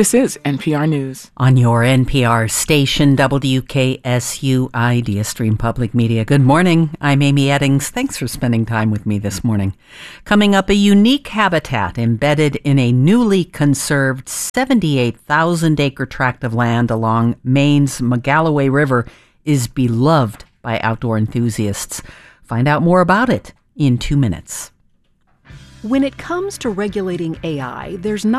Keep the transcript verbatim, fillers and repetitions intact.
This is N P R News. On your N P R station, W K S U Idea Stream Public Media. Good morning. I'm Amy Eddings. Thanks for spending time with me this morning. Coming up, a unique habitat embedded in a newly conserved seventy-eight thousand acre tract of land along Maine's Magalloway River is beloved by outdoor enthusiasts. Find out more about it in two minutes. When it comes to regulating A I, there's not